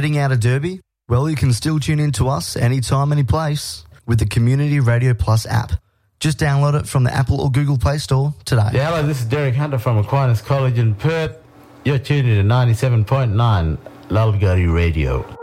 Heading out of Derby? Well, you can still tune in to us anytime, any place with the Community Radio Plus app. Just download it from the Apple or Google Play Store today. Yeah, hello, this is Derek Hunter from Aquinas College in Perth. You're tuned in to 97.9 Lulgari Radio.